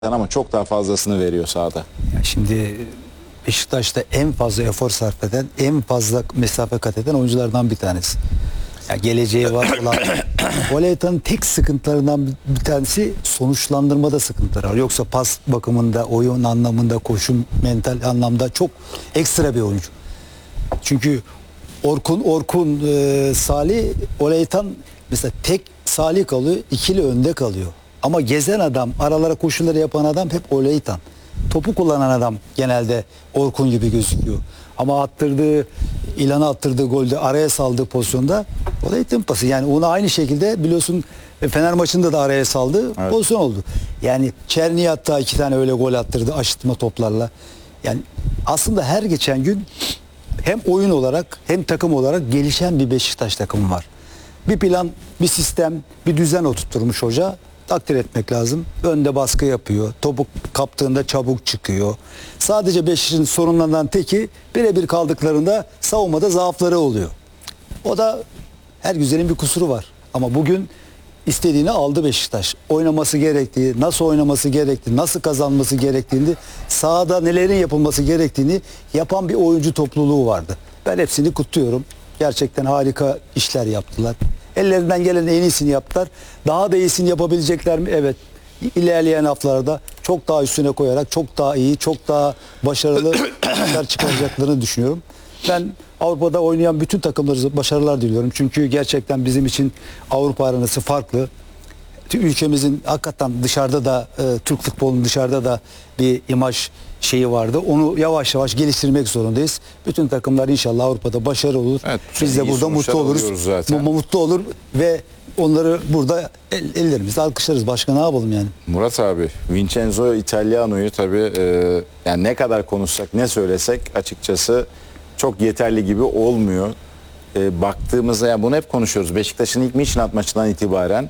ama çok daha fazlasını veriyor sahada. Ya şimdi Beşiktaş'ta en fazla efor sarf eden, en fazla mesafe kat eden oyunculardan bir tanesi. Ya geleceği var olan Olaytan'ın tek sıkıntılarından bir tanesi sonuçlandırmada sıkıntıları var. Yoksa pas bakımında, oyun anlamında, koşu mental anlamda çok ekstra bir oyuncu. Çünkü Orkun, Salih, Olaytan mesela tek Salih kalıyor, ikili önde kalıyor. Ama gezen adam, aralara koşuları yapan adam hep Olaytan. Topu kullanan adam genelde Orkun gibi gözüküyor. Ama İlhan'a attırdığı golde, araya saldığı pozisyonda Olaytan pası. Yani ona aynı şekilde biliyorsun Fener maçında da araya saldığı pozisyon oldu. Yani Çerni'ye hatta 2 tane öyle gol attırdı aşıtma toplarla. Yani aslında her geçen gün hem oyun olarak hem takım olarak gelişen bir Beşiktaş takımı var. Bir plan, bir sistem, bir düzen oturtturmuş hoca. Takdir etmek lazım. Önde baskı yapıyor. Topu kaptığında çabuk çıkıyor. Sadece Beşiktaş'ın sorunlarından teki birebir kaldıklarında savunmada zaafları oluyor. O da her güzelin bir kusuru var. Ama bugün istediğini aldı Beşiktaş. Oynaması gerektiği, nasıl oynaması gerektiği, nasıl kazanması gerektiğini, sahada nelerin yapılması gerektiğini yapan bir oyuncu topluluğu vardı. Ben hepsini kutluyorum. Gerçekten harika işler yaptılar. Ellerinden gelen en iyisini yaptılar. Daha da iyisini yapabilecekler mi? Evet. İlerleyen haftalarda çok daha üstüne koyarak çok daha iyi, çok daha başarılı işler çıkaracaklarını düşünüyorum. Ben Avrupa'da oynayan bütün takımlara başarılar diliyorum. Çünkü gerçekten bizim için Avrupa arenası farklı. Ülkemizin hakikaten dışarıda da Türk futbolunun dışarıda da bir imaj şeyi vardı. Onu yavaş yavaş geliştirmek zorundayız. Bütün takımlar inşallah Avrupa'da başarılı olur. Evet, biz de burada mutlu oluruz. Mutlu olur ve onları burada ellerimizle alkışlarız. Başka ne yapalım yani? Murat abi, Vincenzo Italiano'yu tabii yani ne kadar konuşsak, ne söylesek açıkçası çok yeterli gibi olmuyor. Baktığımızda yani bunu hep konuşuyoruz. Beşiktaş'ın ilk Midtjylland maçından itibaren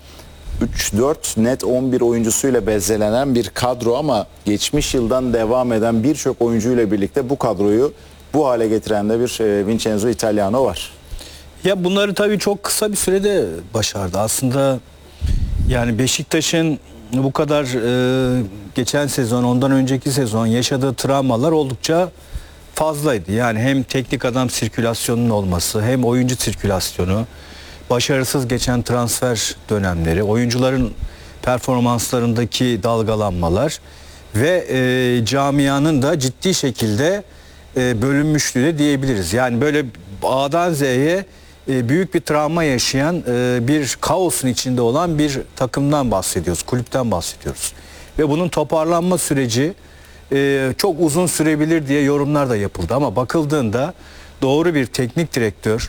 3-4 net 11 oyuncusuyla bezelenen bir kadro ama geçmiş yıldan devam eden birçok oyuncuyla birlikte bu kadroyu bu hale getiren de bir Vincenzo Italiano var. Ya bunları tabii çok kısa bir sürede başardı. Aslında yani Beşiktaş'ın bu kadar geçen sezon, ondan önceki sezon yaşadığı travmalar oldukça fazlaydı. Yani hem teknik adam sirkülasyonunun olması, hem oyuncu sirkülasyonu, başarısız geçen transfer dönemleri, oyuncuların performanslarındaki dalgalanmalar ve camianın da ciddi şekilde bölünmüşlüğü de diyebiliriz. Yani böyle A'dan Z'ye büyük bir travma yaşayan, bir kaosun içinde olan bir takımdan bahsediyoruz, kulüpten bahsediyoruz. Ve bunun toparlanma süreci çok uzun sürebilir diye yorumlar da yapıldı. Ama bakıldığında doğru bir teknik direktör,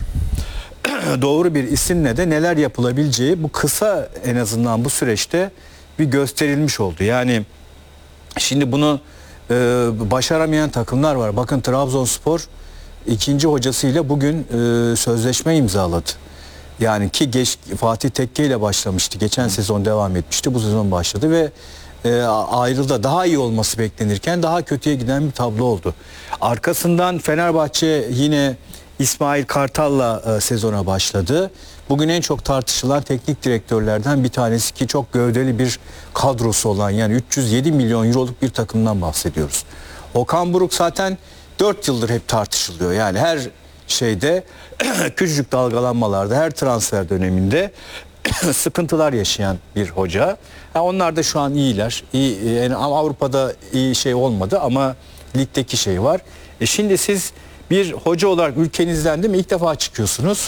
doğru bir isimle de neler yapılabileceği bu kısa, en azından bu süreçte bir gösterilmiş oldu. Yani şimdi bunu başaramayan takımlar var. Bakın Trabzonspor ikinci hocasıyla bugün sözleşme imzaladı. Yani ki Fatih Tekke ile başlamıştı. Geçen sezon devam etmişti. Bu sezon başladı ve ayrıldı. Daha iyi olması beklenirken daha kötüye giden bir tablo oldu. Arkasından Fenerbahçe yine İsmail Kartal'la sezona başladı. Bugün en çok tartışılan teknik direktörlerden bir tanesi ki çok gövdeli bir kadrosu olan, yani 307 milyon euroluk bir takımdan bahsediyoruz. Okan Buruk zaten 4 yıldır hep tartışılıyor. Yani her şeyde küçücük dalgalanmalarda, her transfer döneminde sıkıntılar yaşayan bir hoca. Onlar da şu an iyiler. Yani Avrupa'da iyi şey olmadı ama ligdeki şey var. Şimdi siz bir hoca olarak ülkenizden, değil mi, ilk defa çıkıyorsunuz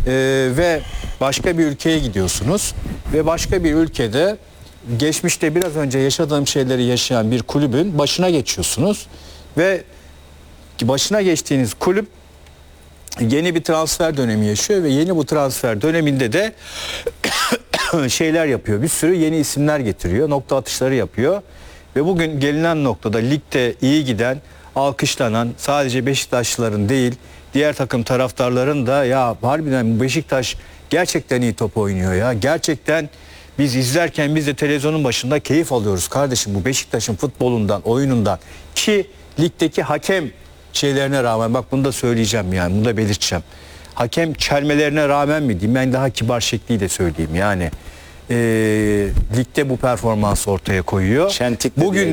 ve başka bir ülkeye gidiyorsunuz ve başka bir ülkede geçmişte biraz önce yaşadığım şeyleri yaşayan bir kulübün başına geçiyorsunuz ve başına geçtiğiniz kulüp yeni bir transfer dönemi yaşıyor ve yeni bu transfer döneminde de şeyler yapıyor. Bir sürü yeni isimler getiriyor, nokta atışları yapıyor ve bugün gelinen noktada ligde iyi giden, alkışlanan, sadece Beşiktaşlıların değil, diğer takım taraftarların da ya harbiden Beşiktaş gerçekten iyi top oynuyor ya. Gerçekten biz izlerken biz de televizyonun başında keyif alıyoruz kardeşim bu Beşiktaş'ın futbolundan, oyunundan, ki ligdeki hakem şeylerine rağmen, bak bunu da söyleyeceğim, yani bunu da belirteceğim. Hakem çelmelerine rağmen mi diyeyim, ben daha kibar şekliyle söyleyeyim yani. ligde bu performansı ortaya koyuyor. Şentik de Bugün